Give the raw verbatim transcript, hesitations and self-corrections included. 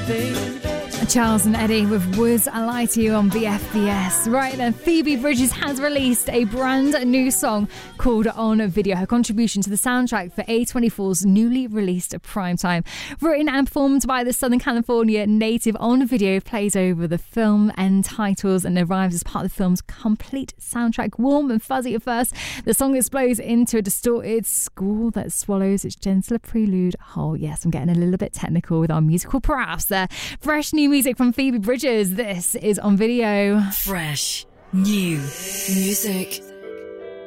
Charles and Eddie with Would I Lie to You on B F B S. Right then, Phoebe Bridgers has released a brand new song called On Video, her contribution to the soundtrack for A twenty-four's newly released Primetime. Written and performed by the Southern California native, On Video plays over the film and titles and arrives as part of the film's complete soundtrack. Warm and fuzzy at first, the song explodes into a distorted score that swallows its gentler prelude. Oh yes, I'm getting a little bit technical with our musical props there. Fresh new music from Phoebe Bridgers. This is On Video. Fresh new music.